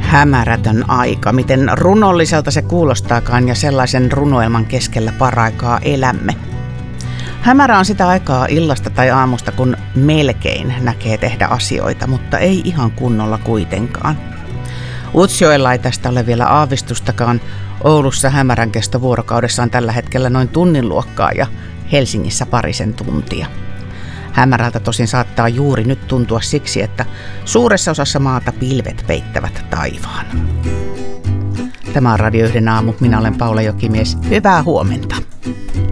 Hämärätön aika, miten runolliselta se kuulostaakaan ja sellaisen runoelman keskellä paraikaa elämme. Hämärä on sitä aikaa illasta tai aamusta, kun melkein näkee tehdä asioita, mutta ei ihan kunnolla kuitenkaan. Utsjoella ei tästä ole vielä aavistustakaan. Oulussa hämärän kesto vuorokaudessa on tällä hetkellä noin tunnin luokkaa ja Helsingissä parisen tuntia. Hämärältä tosin saattaa juuri nyt tuntua siksi, että suuressa osassa maata pilvet peittävät taivaan. Tämä on Radio 1 aamu. Minä olen Paula Jokimies. Hyvää huomenta.